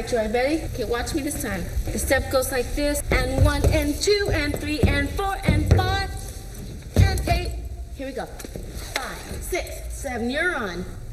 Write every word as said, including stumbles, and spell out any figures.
right, Joy, ready? Okay, watch me this time. The step goes like this, and one, and two, and three, and four, and five, and eight. Here we go. Five, six, seven, you're on.